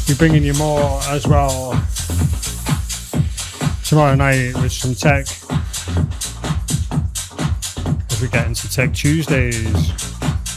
Be bringing you more as well tomorrow night with some tech as we get into Tech Tuesdays.